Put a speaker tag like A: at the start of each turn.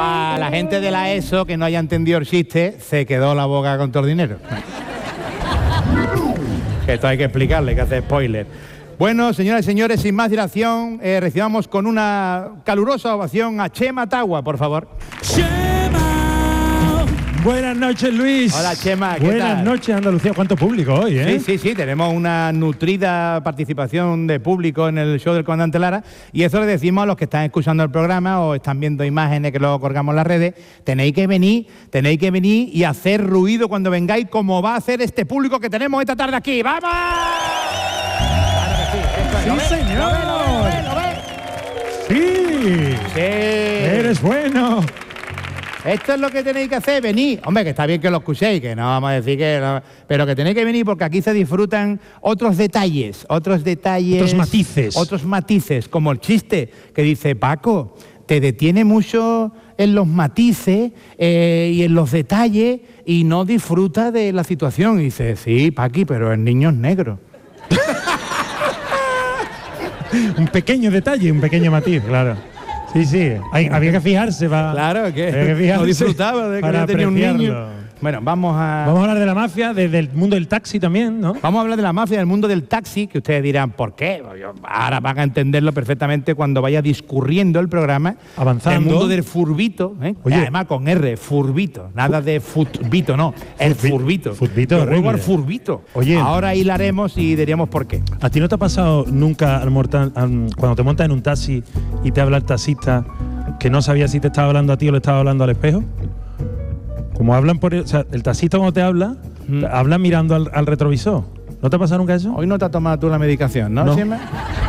A: Para la gente de la ESO que no haya entendido el chiste, se quedó la boca con todo el dinero. Que esto hay que explicarle, que hace spoiler. Bueno, señoras y señores, sin más dilación, recibamos con una calurosa ovación a Chema Tagua, por favor.
B: ¡Chema! Buenas noches, Luis.
A: Hola, Chema, ¿qué
B: Buenas
A: tal?
B: noches, Andalucía. ¿Cuánto público hoy, eh?
A: Sí, tenemos una nutrida participación de público en el show del comandante Lara, y eso le decimos a los que están escuchando el programa o están viendo imágenes que luego colgamos en las redes: tenéis que venir y hacer ruido cuando vengáis, como va a hacer este público que tenemos esta tarde aquí. ¡Vamos!
B: ¡Sí, señor!
A: ¿Lo ves?
B: ¡Sí!
A: Sí.
B: ¡Eres bueno!
A: Esto es lo que tenéis que hacer, venid. Hombre, que está bien que lo escuchéis, que no vamos a decir que no, pero que tenéis que venir porque aquí se disfrutan otros detalles, otros matices, como el chiste que dice: Paco, te detiene mucho en los matices y en los detalles y no disfruta de la situación. Y dice: sí, Paqui, pero el niño es negro.
B: Un pequeño detalle, un pequeño matiz, claro. Sí, había que fijarse para...
A: Claro, que no disfrutaba de que no tenía un niño. Bueno, vamos a
B: hablar de la mafia, desde el mundo del taxi también, ¿no?
A: Vamos a hablar de la mafia del mundo del taxi, que ustedes dirán, ¿por qué? Ahora van a entenderlo perfectamente cuando vaya discurriendo el programa.
B: Avanzando.
A: El mundo del furbito, ¿eh?
B: Oye.
A: Además con R, furbito. Nada de futbito, no. El furbito.
B: Furbito,
A: Yo juego al
B: horrible.
A: furbito.
B: Oye.
A: Ahora hilaremos y diríamos por qué.
B: ¿A ti no te ha pasado nunca cuando te montas en un taxi y te habla el taxista que no sabía si te estaba hablando a ti o le estaba hablando al espejo? Como hablan o sea, el taxista cuando te habla, habla mirando al retrovisor. ¿No te ha pasado nunca eso?
A: Hoy no te has tomado tú la medicación, ¿no?
B: No.
A: Chema?